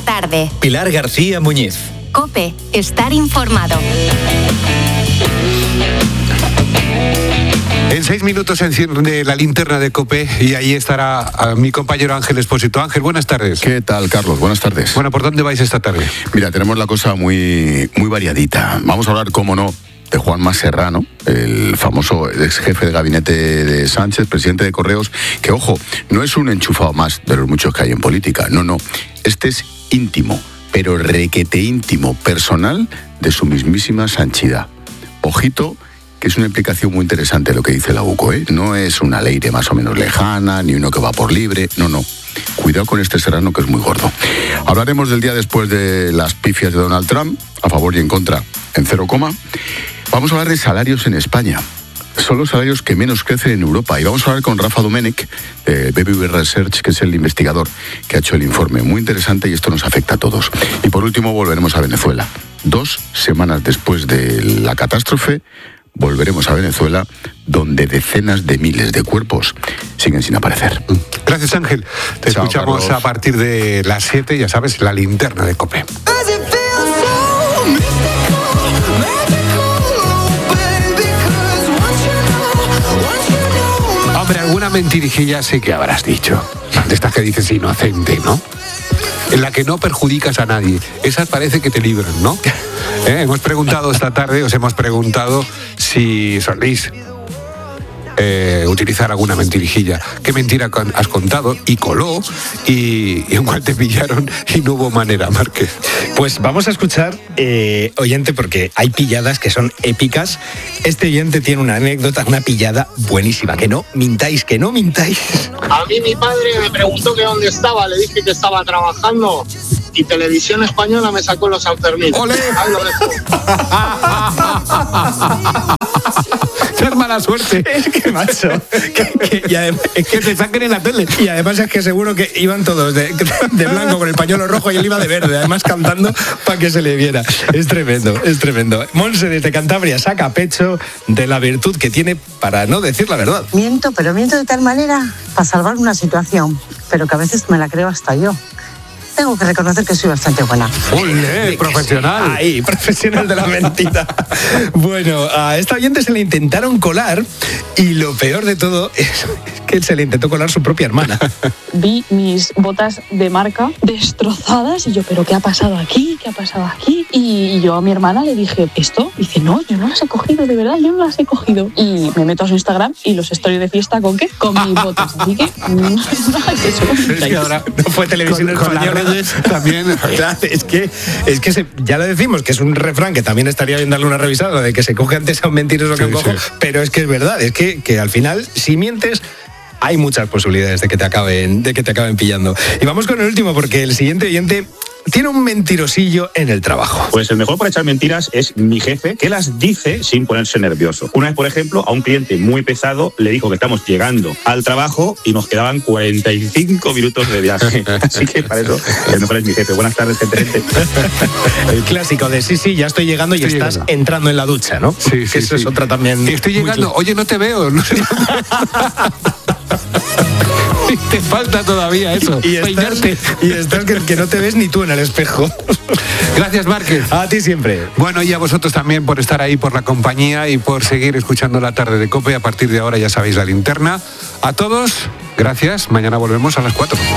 tarde. Pilar García Muñiz. COPE, estar informado. En 6 minutos se enciende la linterna de COPE y ahí estará mi compañero Ángel Expósito. Ángel, buenas tardes. ¿Qué tal, Carlos? Buenas tardes. Bueno, ¿por dónde vais esta tarde? Mira, tenemos la cosa muy variadita. Vamos a hablar, cómo no, de Juanma Serrano, el famoso ex jefe de gabinete de Sánchez, presidente de Correos, que, ojo, no es un enchufado más de los muchos que hay en política. No. Este es íntimo, pero requete íntimo, personal de su mismísima Sanchidad. Ojito, que es una implicación muy interesante lo que dice la UCO, ¿eh? No es una ley de más o menos lejana, ni uno que va por libre, no. Cuidado con este Serrano, que es muy gordo. Hablaremos del día después de las pifias de Donald Trump, a favor y en contra, en 0, Vamos a hablar de salarios en España. Son los salarios que menos crecen en Europa. Y vamos a hablar con Rafa Domènech, de BBV Research, que es el investigador que ha hecho el informe. Muy interesante, y esto nos afecta a todos. Y por último, volveremos a Venezuela. 2 semanas después de la catástrofe, volveremos a Venezuela, donde decenas de miles de cuerpos siguen sin aparecer. Gracias, Ángel. Te Chao, escuchamos Carlos. a partir de las 7, ya sabes, la linterna de COPE. Hombre, alguna mentirijilla sé que habrás dicho. De estas que dices inocente, ¿no? En la que no perjudicas a nadie. Esas parece que te libran, ¿no? Hemos preguntado esta tarde, os hemos preguntado si soléis utilizar alguna mentirijilla. ¿Qué mentira has contado? Y coló, y en cual te pillaron y no hubo manera, Márquez. Pues vamos a escuchar, oyente, porque hay pilladas que son épicas. Este oyente tiene una anécdota, una pillada buenísima. Que no mintáis. A mí mi padre me preguntó que dónde estaba, le dije que estaba trabajando y Televisión Española me sacó los Sanfermines. ¡Olé! Ahí lo dejo. Ser mala suerte. Es que, macho, y además, es que te saquen en la tele. Y además es que seguro que iban todos de blanco con el pañuelo rojo y él iba de verde, además cantando para que se le viera. Es tremendo. Monse, desde Cantabria, saca pecho de la virtud que tiene para no decir la verdad. Miento, pero miento de tal manera para salvar una situación, pero que a veces me la creo hasta yo. Tengo que reconocer que soy bastante buena. ¡Olé! Profesional. Ahí, profesional de la mentira. Bueno, a esta oyente se le intentaron colar y lo peor de todo es que se le intentó colar su propia hermana. Vi mis botas de marca destrozadas y yo, ¿pero qué ha pasado aquí? ¿Qué ha pasado aquí? Y yo a mi hermana le dije, ¿esto? Dice, no, yo no las he cogido, de verdad, yo no las he cogido. Y me meto a su Instagram y los stories de fiesta, ¿con qué? Con mis botas. Así que, Es que ahora No fue Televisión con las Española. redes también. Claro, es que ya lo decimos, que es un refrán que también estaría bien darle una revisada, de que se coge antes a un mentiroso que a un cojo, sí. pero es que es verdad, es que al final, si mientes, hay muchas posibilidades de que te acaben pillando. Y vamos con el último, porque el siguiente oyente tiene un mentirosillo en el trabajo. Pues el mejor para echar mentiras es mi jefe, que las dice sin ponerse nervioso. Una vez, por ejemplo, a un cliente muy pesado le dijo que estamos llegando al trabajo y nos quedaban 45 minutos de viaje. Así que para eso el mejor es mi jefe. Buenas tardes, gente. El clásico de sí, ya estoy llegando y estás entrando en la ducha, ¿no? Sí, Que eso es otra también. Estoy llegando. muy Oye, no te veo. No sé. Te falta todavía eso. Y estás que no te ves ni tú en el espejo. Gracias, Márquez. A ti siempre. Bueno, y a vosotros también por estar ahí, por la compañía y por seguir escuchando la tarde de COPE. A partir de ahora ya sabéis la linterna. A todos, gracias. Mañana volvemos a las 4.